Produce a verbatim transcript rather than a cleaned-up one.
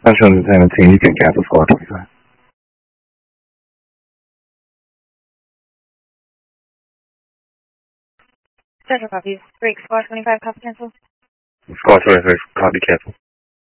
Central seventeen, you can cancel squad twenty-five. Central copy. Break squad twenty-five, copy cancel. Squad twenty-six, copy cancel.